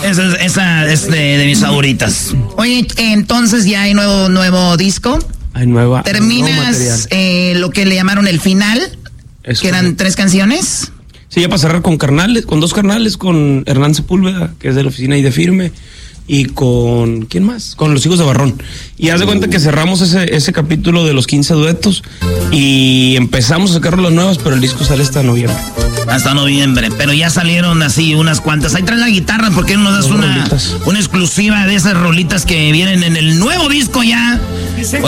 Esa es de mis favoritas. Oye, entonces ya hay nuevo disco. Hay nueva. ¿Terminas lo que le llamaron el final? Que eran 3 canciones. Sí, ya para cerrar con dos carnales, con Hernán Sepúlveda, que es de la oficina ahí de Firme, y con, ¿quién más? Con Los Hijos de Barrón. Y haz de cuenta que cerramos ese capítulo de los 15 duetos y empezamos a sacar las nuevas, pero el disco sale hasta noviembre. Hasta noviembre, pero ya salieron así unas cuantas. Ahí traes la guitarra, ¿por qué no nos das una exclusiva de esas rolitas que vienen en el nuevo disco ya?